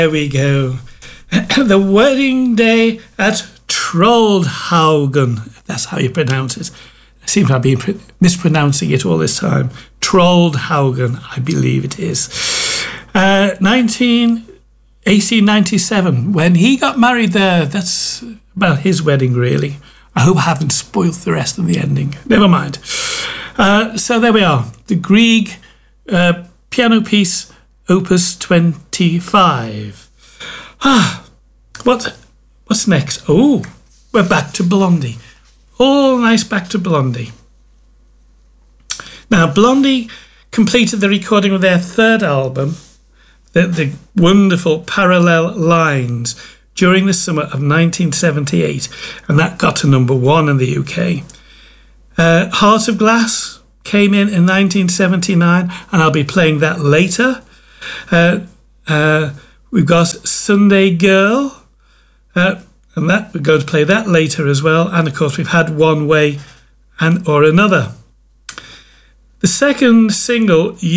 There we go. The wedding day at Troldhaugen, if that's how you pronounce it. I seem to have been mispronouncing it all this time. Troldhaugen, I believe it is. 1897, when he got married there. That's about his wedding, really. I hope I haven't spoiled the rest of the ending. Never mind. So there we are. The Grieg piano piece, Opus 25. What's next? Oh, we're back to Blondie. All nice back to Blondie. Now, Blondie completed the recording of their third album, the wonderful Parallel Lines, during the summer of 1978, and that got to number 1 in the UK. Heart of Glass came in 1979, and I'll be playing that later. We've got Sunday Girl, and that we're going to play that later as well. And of course, we've had One Way or Another. The second single,